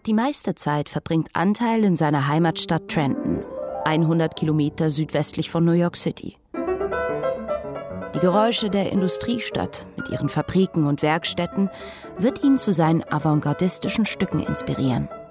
Die meiste Zeit verbringt Anteil in seiner Heimatstadt Trenton, 100 Kilometer südwestlich von New York City. Die Geräusche der Industriestadt mit ihren Fabriken und Werkstätten wird ihn zu seinen avantgardistischen Stücken inspirieren.